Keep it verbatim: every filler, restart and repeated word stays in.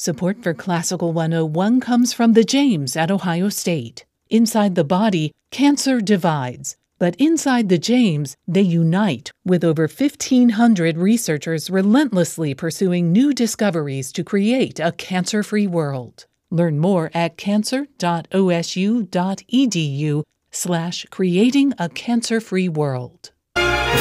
Support for Classical one oh one comes from the James at Ohio State. Inside the body, cancer divides, but inside the James, they unite, with over fifteen hundred researchers relentlessly pursuing new discoveries to create a cancer-free world. Learn more at cancer.osu.edu slash creating a cancer-free world.